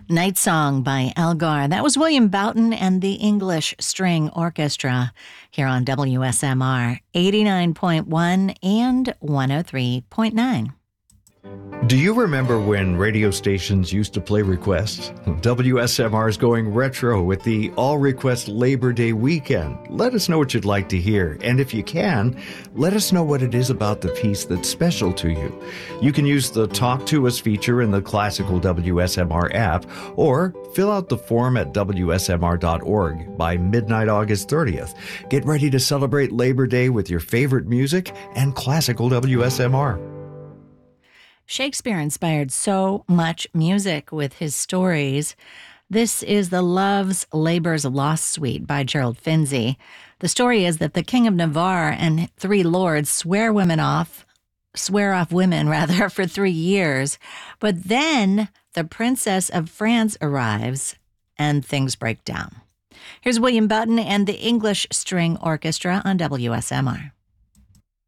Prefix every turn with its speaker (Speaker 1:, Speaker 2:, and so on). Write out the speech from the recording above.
Speaker 1: Night Song by Elgar. That was William Boughton and the English String Orchestra here on WSMR 89.1 and 103.9.
Speaker 2: Do you remember when radio stations used to play requests? WSMR is going retro with the All Request Labor Day weekend. Let us know what you'd like to hear. And if you can, let us know what it is about the piece that's special to you. You can use the Talk to Us feature in the classical WSMR app or fill out the form at WSMR.org by midnight August 30th. Get ready to celebrate Labor Day with your favorite music and classical WSMR.
Speaker 1: Shakespeare inspired so much music with his stories. This is the Love's Labour's Lost Suite by Gerald Finzi. The story is that the King of Navarre and three lords swear off women for 3 years. But then the Princess of France arrives and things break down. Here's William Boughton and the English String Orchestra on WSMR.